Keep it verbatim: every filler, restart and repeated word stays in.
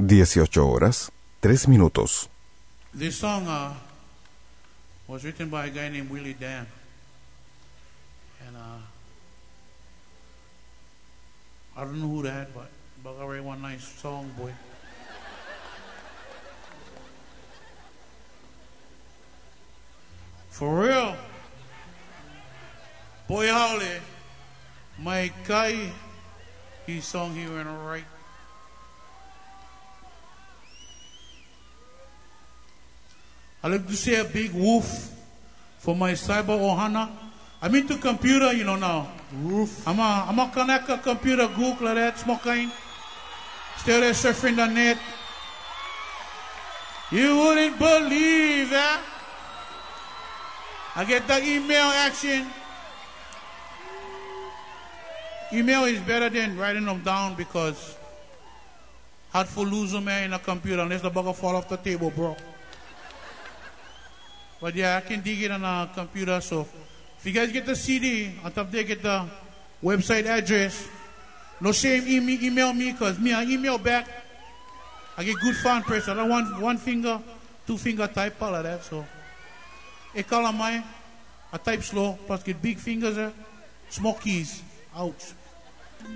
dieciocho horas, tres minutos. This song uh, was written by a guy named Willie Dan. And uh, I don't know who that, but but I wrote one nice song, boy. For real. Boy Howley, my guy, his song he went right. I like to say a big woof for my cyber ohana. I'm into computer, you know now. Woof. I'm a, I'm a connect a computer, Google that, small kind. Still there surfing the net. You wouldn't believe that. I get the email action. Email is better than writing them down because hard for lose them in a computer unless the bugger fall off the table, bro. But yeah, I can dig it on a computer. So if you guys get the C D, on top there get the website address. No shame, email, email me because me, I email back. I get good fan press. I don't want one finger, two finger type, all of that. So I call on mine. I type slow, plus get big fingers there. Small keys. Ouch.